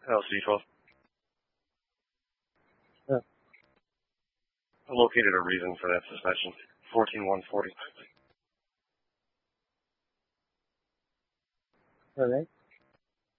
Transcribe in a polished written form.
LC12. Yeah. I located a reason for that suspension. 14140. All right.